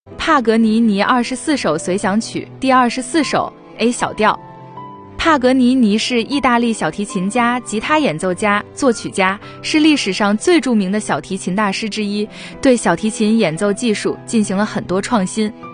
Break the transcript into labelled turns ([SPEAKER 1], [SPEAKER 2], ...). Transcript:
[SPEAKER 1] 帕格尼尼24首随想曲第24首 A 小调。帕格尼尼是意大利小提琴家、吉他演奏家、作曲家，是历史上最著名的小提琴大师之一，对小提琴演奏技术进行了很多创新。